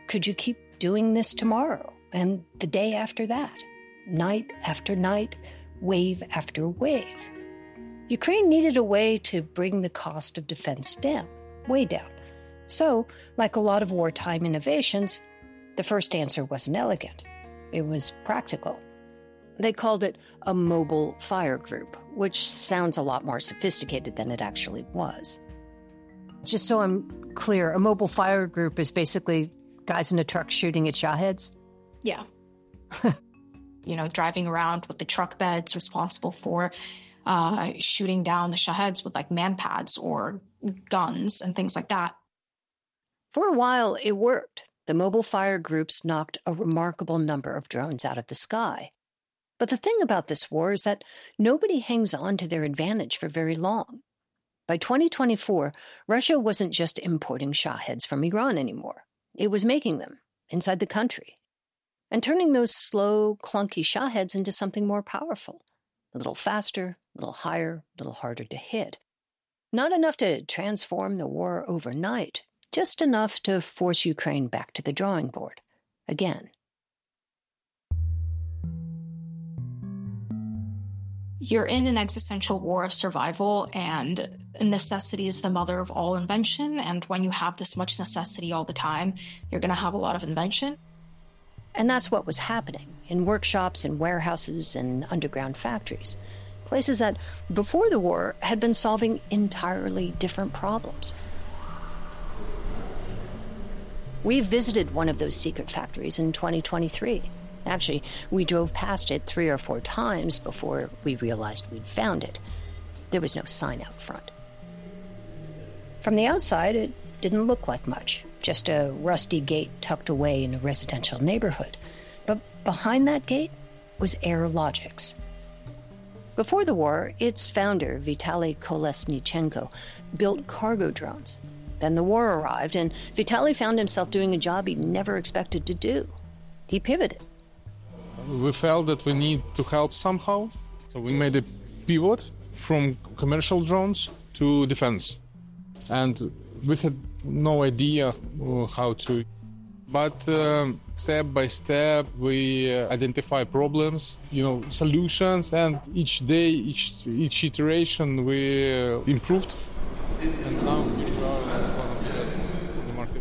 could you keep doing this tomorrow and the day after that? Night after night, wave after wave. Ukraine needed a way to bring the cost of defense down, way down. So, like a lot of wartime innovations, the first answer wasn't elegant. It was practical. They called it a mobile fire group, which sounds a lot more sophisticated than it actually was. Just so I'm clear, a mobile fire group is basically guys in a truck shooting at Shaheds? Yeah. Driving around with the truck beds responsible for shooting down the Shaheds with like man-pads or guns and things like that. For a while, it worked. The mobile fire groups knocked a remarkable number of drones out of the sky. But the thing about this war is that nobody hangs on to their advantage for very long. By 2024, Russia wasn't just importing Shaheds from Iran anymore. It was making them inside the country and turning those slow, clunky Shaheds into something more powerful, a little faster, a little higher, a little harder to hit. Not enough to transform the war overnight, just enough to force Ukraine back to the drawing board again. You're in an existential war of survival, and necessity is the mother of all invention. And when you have this much necessity all the time, you're going to have a lot of invention. And that's what was happening in workshops and warehouses and underground factories, places that, before the war, had been solving entirely different problems. We visited one of those secret factories in 2023. Actually, we drove past it 3 or 4 times before we realized we'd found it. There was no sign out front. From the outside, it didn't look like much, just a rusty gate tucked away in a residential neighborhood. But behind that gate was Aerologics. Before the war, its founder, Vitaly Kolesnichenko, built cargo drones. Then the war arrived, and Vitaly found himself doing a job he never expected to do. He pivoted. We felt that we need to help somehow, so we made a pivot from commercial drones to defense. And we had no idea how to. But step by step, we identify problems, solutions, and each day, each iteration, we improved. And now we are one of the best in the market.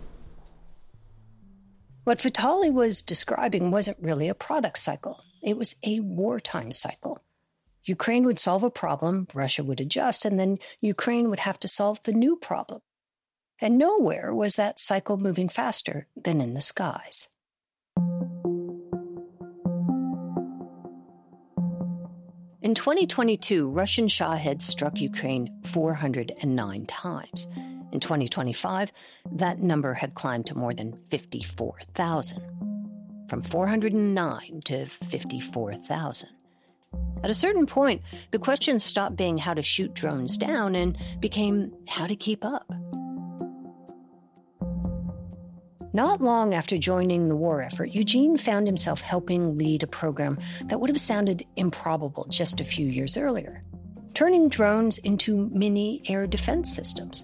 What Vitaly was describing wasn't really a product cycle. It was a wartime cycle. Ukraine would solve a problem, Russia would adjust, and then Ukraine would have to solve the new problem. And nowhere was that cycle moving faster than in the skies. In 2022, Russian Shaheds struck Ukraine 409 times. In 2025, that number had climbed to more than 54,000. From 409 to 54,000. At a certain point, the question stopped being how to shoot drones down and became how to keep up. Not long after joining the war effort, Eugene found himself helping lead a program that would have sounded improbable just a few years earlier, turning drones into mini air defense systems.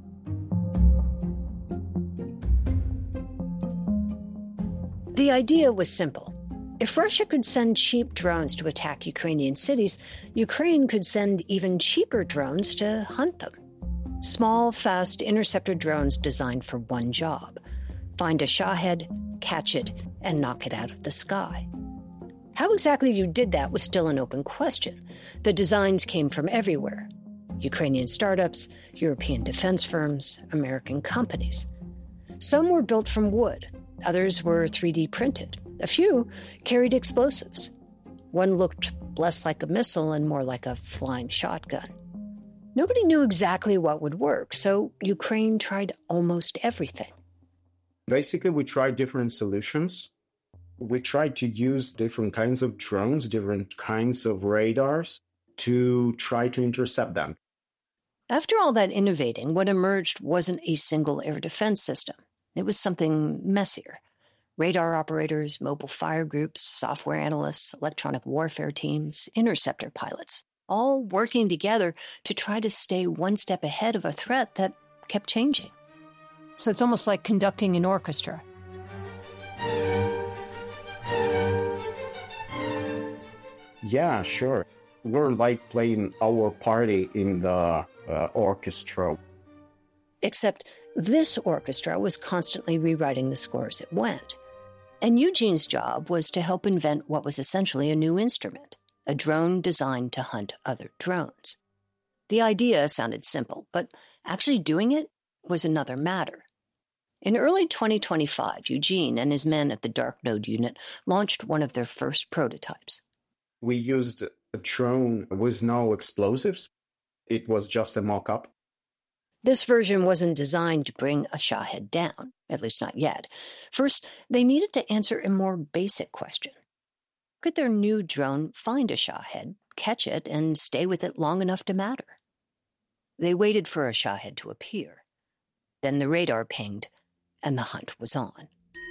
The idea was simple. If Russia could send cheap drones to attack Ukrainian cities, Ukraine could send even cheaper drones to hunt them. Small, fast interceptor drones designed for one job: find a Shahed, catch it, and knock it out of the sky. How exactly you did that was still an open question. The designs came from everywhere: Ukrainian startups, European defense firms, American companies. Some were built from wood. Others were 3D printed. A few carried explosives. One looked less like a missile and more like a flying shotgun. Nobody knew exactly what would work, so Ukraine tried almost everything. Basically, we tried different solutions. We tried to use different kinds of drones, different kinds of radars to try to intercept them. After all that innovating, what emerged wasn't a single air defense system. It was something messier. Radar operators, mobile fire groups, software analysts, electronic warfare teams, interceptor pilots, all working together to try to stay one step ahead of a threat that kept changing. So it's almost like conducting an orchestra. Yeah, sure. We're like playing our party in the orchestra. Except this orchestra was constantly rewriting the score as it went. And Eugene's job was to help invent what was essentially a new instrument, a drone designed to hunt other drones. The idea sounded simple, but actually doing it was another matter. In early 2025, Eugene and his men at the Dark Node unit launched one of their first prototypes. We used a drone with no explosives. It was just a mock-up. This version wasn't designed to bring a Shahed down, at least not yet. First, they needed to answer a more basic question. Could their new drone find a Shahed, catch it, and stay with it long enough to matter? They waited for a Shahed to appear. Then the radar pinged, and the hunt was on.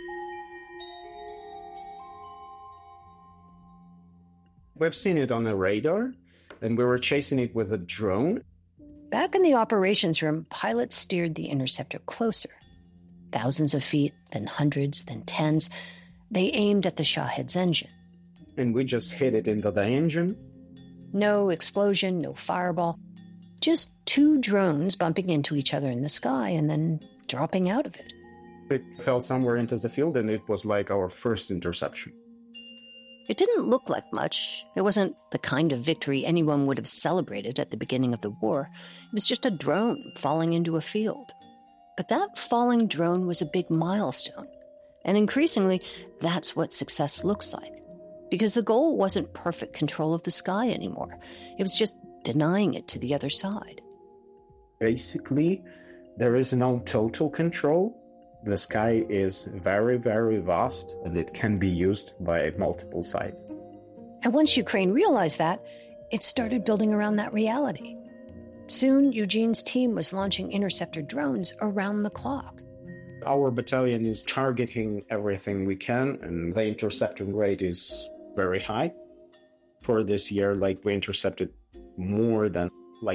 We've seen it on the radar, and we were chasing it with a drone. Back in the operations room, pilots steered the interceptor closer. Thousands of feet, then hundreds, then tens. They aimed at the Shahed's engine. And we just hit it into the engine. No explosion, no fireball. Just two drones bumping into each other in the sky and then dropping out of it. It fell somewhere into the field, and it was like our first interception. It didn't look like much. It wasn't the kind of victory anyone would have celebrated at the beginning of the war. It was just a drone falling into a field. But that falling drone was a big milestone. And increasingly, that's what success looks like. Because the goal wasn't perfect control of the sky anymore. It was just denying it to the other side. Basically, there is no total control. The sky is very, very vast, and it can be used by multiple sides. And once Ukraine realized that, it started building around that reality. Soon, Eugene's team was launching interceptor drones around the clock. Our battalion is targeting everything we can, and the intercepting rate is very high. For this year, we intercepted more than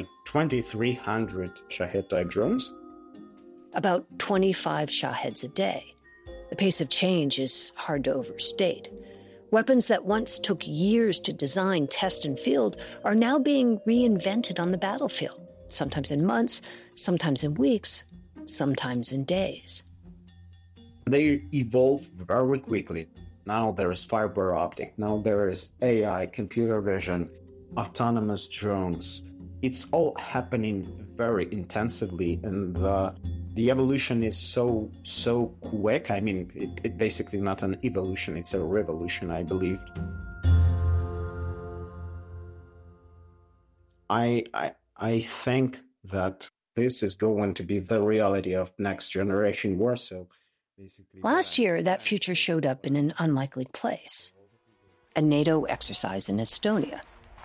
2,300 Shahed-type drones. About 25 Shaheds a day. The pace of change is hard to overstate. Weapons that once took years to design, test, and field are now being reinvented on the battlefield, sometimes in months, sometimes in weeks, sometimes in days. They evolve very quickly. Now there is fiber optic, now there is AI, computer vision, autonomous drones. It's all happening very intensively, and the evolution is so quick. I mean, it basically not an evolution, it's a revolution, I believe. I think that this is going to be the reality of next generation war. So basically, last year, that future showed up in an unlikely place. A NATO exercise in Estonia.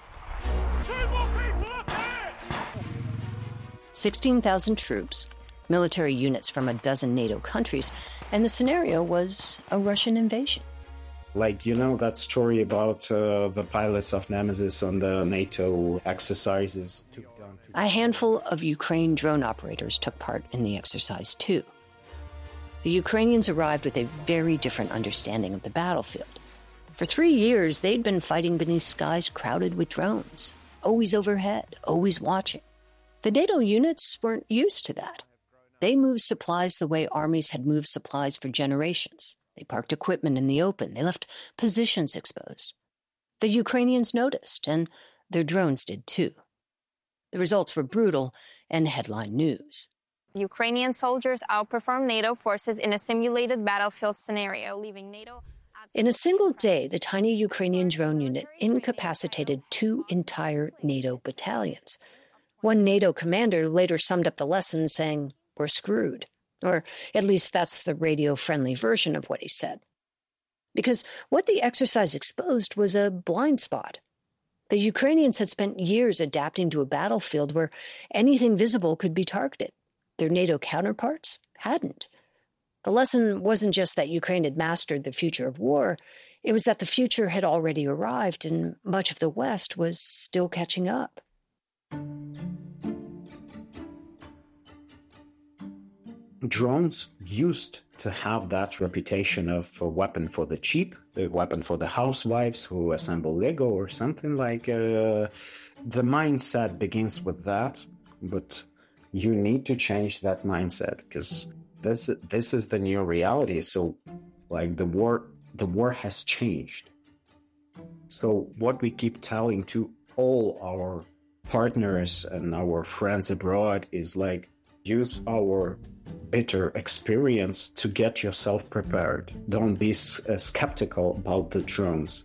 16,000 troops, military units from a dozen NATO countries, and the scenario was a Russian invasion. That story about the pilots of Nemesis on the NATO exercises. A handful of Ukraine drone operators took part in the exercise, too. The Ukrainians arrived with a very different understanding of the battlefield. For 3 years, they'd been fighting beneath skies crowded with drones, always overhead, always watching. The NATO units weren't used to that. They moved supplies the way armies had moved supplies for generations. They parked equipment in the open. They left positions exposed. The Ukrainians noticed, and their drones did too. The results were brutal and headline news. Ukrainian soldiers outperformed NATO forces in a simulated battlefield scenario, leaving NATO... In a single day, the tiny Ukrainian drone unit incapacitated 2 entire NATO battalions. One NATO commander later summed up the lesson saying, "We're screwed." Or at least that's the radio-friendly version of what he said. Because what the exercise exposed was a blind spot. The Ukrainians had spent years adapting to a battlefield where anything visible could be targeted. Their NATO counterparts hadn't. The lesson wasn't just that Ukraine had mastered the future of war, it was that the future had already arrived and much of the West was still catching up. drones used to have that reputation of a weapon for the cheap, a weapon for the housewives who assemble Lego or something like. The mindset begins with that, but you need to change that mindset because this is the new reality. So, like the war has changed. So what we keep telling to all our partners and our friends abroad is like, use our bitter experience to get yourself prepared. Don't be skeptical about the drones.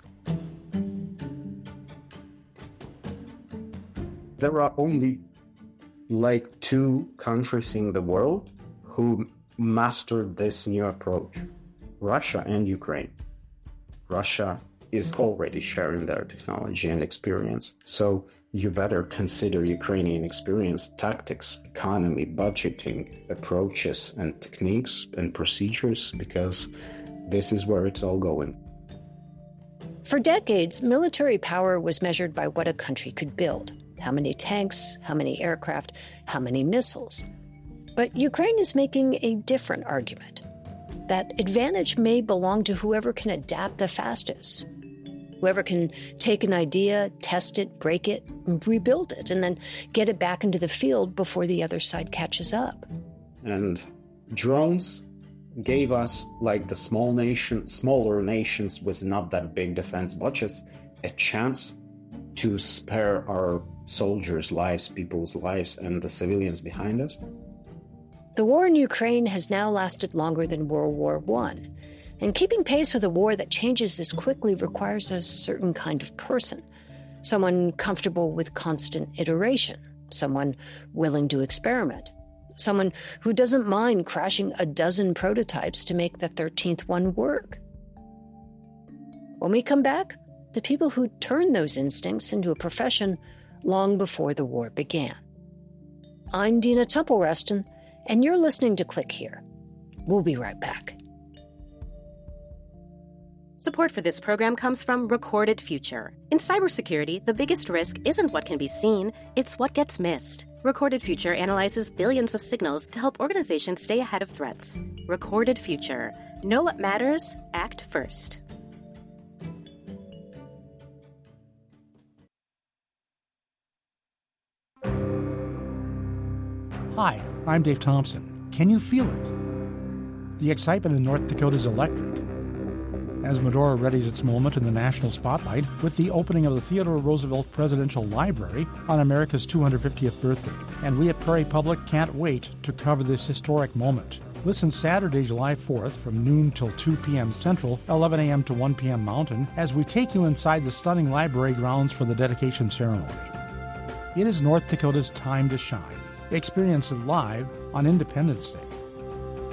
There are only like 2 countries in the world who mastered this new approach: Russia and Ukraine. Russia is already sharing their technology and experience. So you better consider Ukrainian experience, tactics, economy, budgeting, approaches, and techniques and procedures, because this is where it's all going. For decades, military power was measured by what a country could build. How many tanks, how many aircraft, how many missiles. But Ukraine is making a different argument. That advantage may belong to whoever can adapt the fastest. Whoever can take an idea, test it, break it, and rebuild it, and then get it back into the field before the other side catches up. And drones gave us, like the smaller nations with not that big defense budgets, a chance to spare our soldiers' lives, people's lives, and the civilians behind us. The war in Ukraine has now lasted longer than World War I. And keeping pace with a war that changes this quickly requires a certain kind of person. Someone comfortable with constant iteration. Someone willing to experiment. Someone who doesn't mind crashing a dozen prototypes to make the 13th one work. When we come back, the people who turned those instincts into a profession long before the war began. I'm Dina Temple-Reston, and you're listening to Click Here. We'll be right back. Support for this program comes from Recorded Future. In cybersecurity, the biggest risk isn't what can be seen, it's what gets missed. Recorded Future analyzes billions of signals to help organizations stay ahead of threats. Recorded Future. Know what matters, act first. Hi, I'm Dave Thompson. Can you feel it? The excitement in North Dakota is electric. As Medora readies its moment in the national spotlight with the opening of the Theodore Roosevelt Presidential Library on America's 250th birthday. And we at Prairie Public can't wait to cover this historic moment. Listen Saturday, July 4th from noon till 2 p.m. Central, 11 a.m. to 1 p.m. Mountain, as we take you inside the stunning library grounds for the dedication ceremony. It is North Dakota's time to shine. Experience it live on Independence Day.